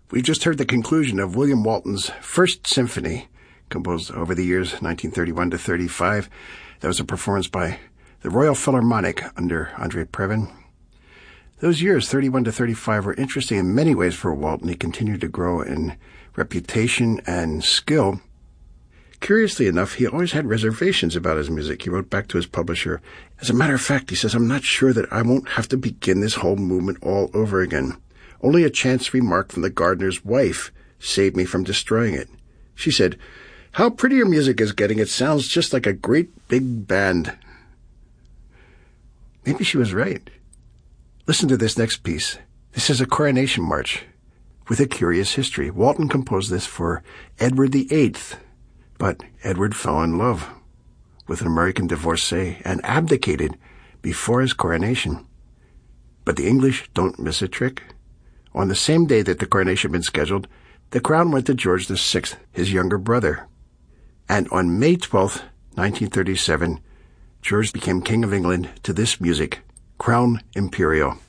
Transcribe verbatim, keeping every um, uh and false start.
We just heard the conclusion of William Walton's First Symphony, composed over the years nineteen thirty-one to thirty-five. That was a performance by the Royal Philharmonic under Andre Previn. Those years, thirty-one to thirty-five, were interesting in many ways for Walton. He continued to grow in reputation and skill. Curiously enough, he always had reservations about his music. He wrote back to his publisher, "As a matter of fact," he says, "I'm not sure that I won't have to begin this whole movement all over again. Only a chance remark from the gardener's wife saved me from destroying it. She said, 'How pretty your music is getting. It sounds just like a great big band.'" Maybe she was right. Listen to this next piece. This is a coronation march with a curious history. Walton composed this for Edward the Eighth, but Edward fell in love with an American divorcee and abdicated before his coronation. But the English don't miss a trick. On the same day that the coronation had been scheduled, the crown went to George the Sixth, his younger brother. And on May twelfth, nineteen thirty-seven, George became King of England to this music, Crown Imperial.